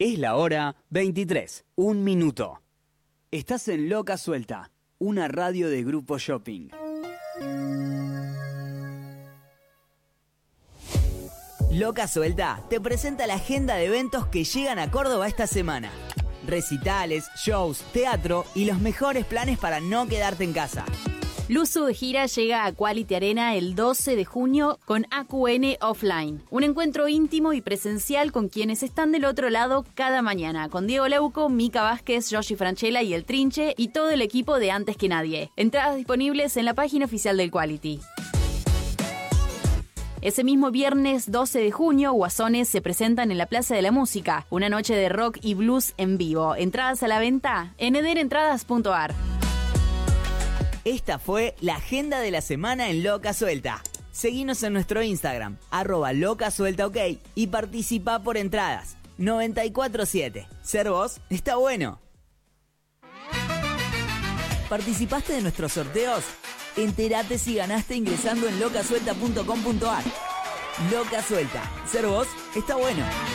Es la hora 23, 1 minuto. Estás en Loca Suelta, una radio de Grupo Shopping. Loca Suelta te presenta la agenda de eventos que llegan a Córdoba esta semana. Recitales, shows, teatro y los mejores planes para no quedarte en casa. Luzu de gira llega a Quality Arena el 12 de junio con AQN Offline. Un encuentro íntimo y presencial con quienes están del otro lado cada mañana. Con Diego Leuco, Mica Vázquez, Yoshi Franchella y El Trinche y todo el equipo de Antes que Nadie. Entradas disponibles en la página oficial del Quality. Ese mismo viernes 12 de junio, Guasones se presentan en la Plaza de la Música. Una noche de rock y blues en vivo. Entradas a la venta en ederentradas.ar. Esta fue la agenda de la semana en Loca Suelta. Seguinos en nuestro Instagram, @LocaSueltaOK y participa por entradas. 947. Ser vos está bueno. ¿Participaste de nuestros sorteos? Entérate si ganaste ingresando en locasuelta.com.ar. Loca Suelta. Ser vos está bueno.